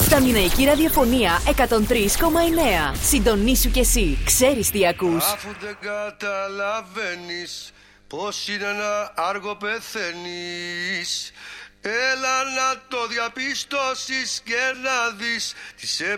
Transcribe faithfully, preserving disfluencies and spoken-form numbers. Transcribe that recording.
Στα Μιναϊκή Ραδιοφωνία εκατόν τρία κόμμα εννέα. Συντονίσου κι εσύ, ξέρεις τι ακούς. Αφού δεν καταλαβαίνεις πως είναι ένα άργο πεθαίνεις, έλα να το διαπιστώσεις και να δεις τι σε